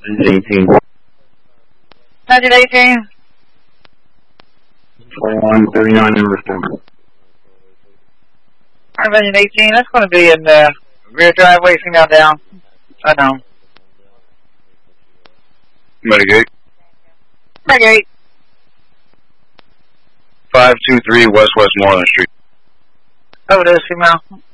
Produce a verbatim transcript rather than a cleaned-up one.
eighteen. Engine eighteen. twenty-one thirty-nine in response. Alright, engine eighteen, that's going to be in the rear driveway, female down. I know. Mitigate. Mitigate. five two three West Westmoreland Street. Over there, female.